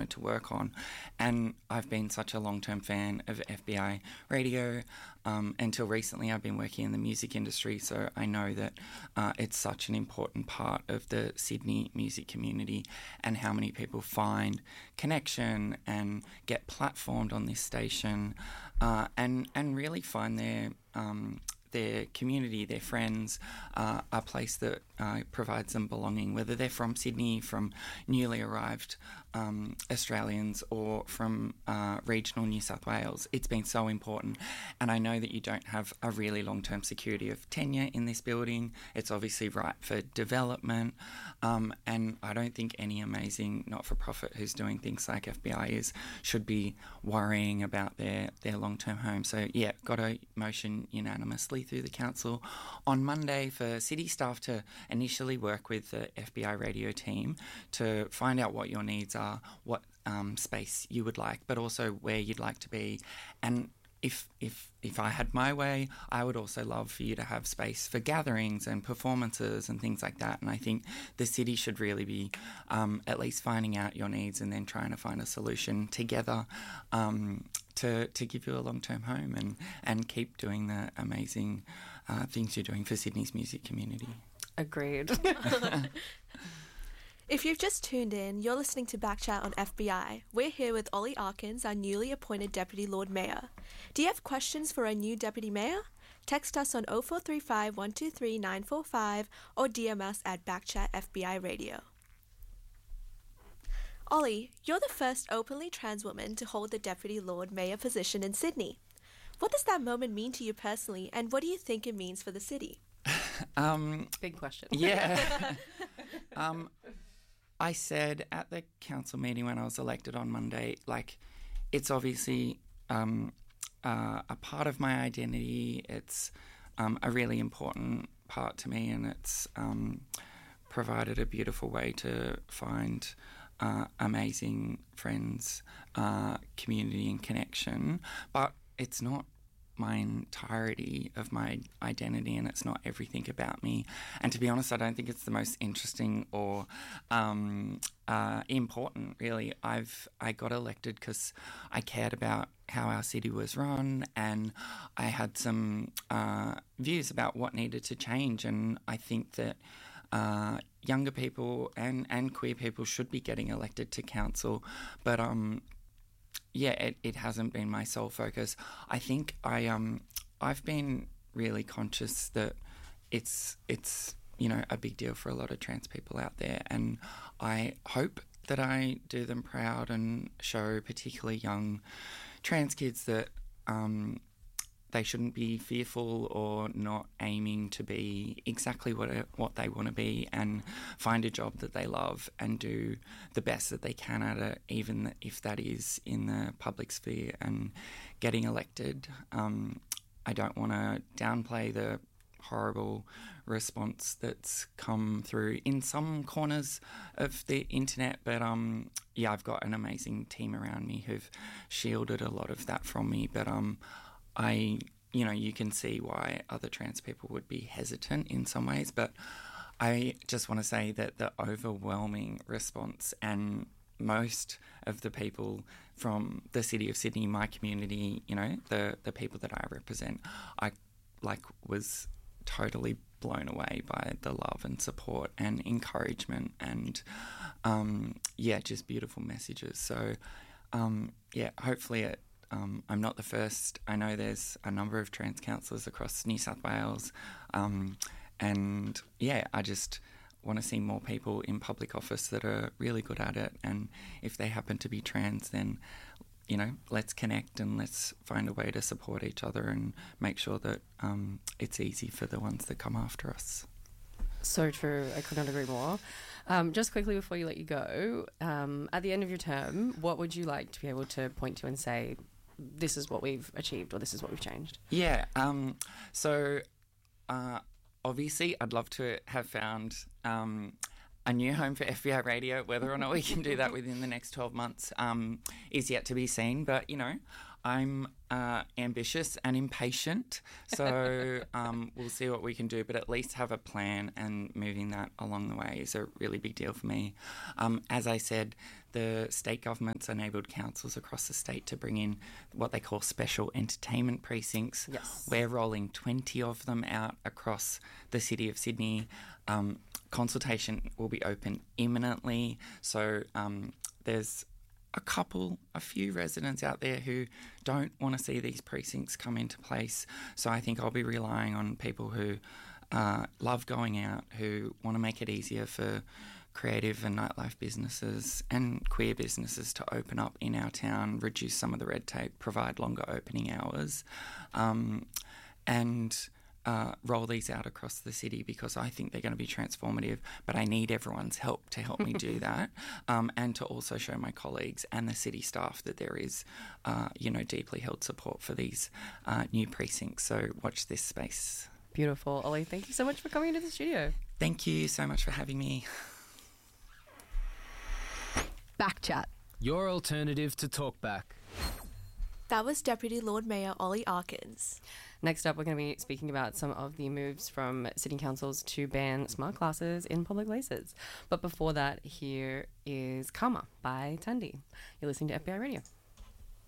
wanted to work on. And I've been such a long-term fan of FBI radio. Until recently, I've been working in the music industry, so I know that it's such an important part of the Sydney music community, and how many people find connection and get platformed on this station, and really find their community, their friends, a place that provides them belonging, whether they're from Sydney, from newly arrived Australians, or from regional New South Wales. It's been so important. And I know that you don't have a really long-term security of tenure in this building. It's obviously ripe for development. And I don't think any amazing not-for-profit who's doing things like FBI should be worrying about their long-term home. So, yeah, got a motion unanimously through the council on Monday for city staff to initially work with the FBI radio team to find out what your needs are, what space you would like, but also where you'd like to be. And if I had my way, I would also love for you to have space for gatherings and performances and things like that. And I think the city should really be at least finding out your needs and then trying to find a solution together to give you a long-term home and keep doing the amazing things you're doing for Sydney's music community. Agreed. If you've just tuned in, you're listening to Backchat on FBI. We're here with Ollie Arkins, our newly appointed Deputy Lord Mayor. Do you have questions for our new Deputy Mayor? Text us on 0435 123 945 or DM us at Backchat FBI Radio. Ollie, you're the first openly trans woman to hold the Deputy Lord Mayor position in Sydney. What does that moment mean to you personally, and what do you think it means for the city? Big question. Yeah. I said at the council meeting when I was elected on Monday, like, it's obviously a part of my identity. It's a really important part to me, and it's provided a beautiful way to find amazing friends, community and connection. But it's not my entirety of my identity, and it's not everything about me. And to be honest, I don't think it's the most interesting or important, really. I got elected because I cared about how our city was run, and I had some views about what needed to change. And I think that younger people and queer people should be getting elected to council, but yeah, it hasn't been my sole focus. I think I've been really conscious that it's a big deal for a lot of trans people out there, and I hope that I do them proud and show particularly young trans kids that they shouldn't be fearful or not aiming to be exactly what they want to be, and find a job that they love and do the best that they can at it, even if that is in the public sphere. And getting elected, I don't want to downplay the horrible response that's come through in some corners of the internet, but yeah, I've got an amazing team around me who've shielded a lot of that from me. But you can see why other trans people would be hesitant in some ways, but I just want to say that the overwhelming response, and most of the people from the City of Sydney, my community, the people that I represent, I was totally blown away by the love and support and encouragement and just beautiful messages. So hopefully I'm not the first. I know there's a number of trans councillors across New South Wales, and I just want to see more people in public office that are really good at it. And if they happen to be trans, then let's connect and let's find a way to support each other and make sure that it's easy for the ones that come after us. So true. I could not agree more. Just quickly before you let you go, at the end of your term, what would you like to be able to point to and say, this is what we've achieved or this is what we've changed? Yeah. Obviously, I'd love to have found a new home for FBI Radio. Whether or not we can do that within the next 12 months is yet to be seen. But, I'm ambitious and impatient, so we'll see what we can do. But at least have a plan, and moving that along the way is a really big deal for me. As I said, the state government's enabled councils across the state to bring in what they call special entertainment precincts. Yes. We're rolling 20 of them out across the city of Sydney. Consultation will be open imminently. So there's a few residents out there who don't want to see these precincts come into place. So I think I'll be relying on people who love going out, who want to make it easier for creative and nightlife businesses and queer businesses to open up in our town, reduce some of the red tape, provide longer opening hours, and roll these out across the city, because I think they're going to be transformative, but I need everyone's help to help me do that, and to also show my colleagues and the city staff that there is, deeply held support for these new precincts. So watch this space. Beautiful. Ollie, thank you so much for coming into the studio. Thank you so much for having me. Backchat. Your alternative to Talkback. That was Deputy Lord Mayor Ollie Arkins. Next up, we're going to be speaking about some of the moves from city councils to ban smart glasses in public places. But before that, here is Karma by Tandy. You're listening to FBI Radio.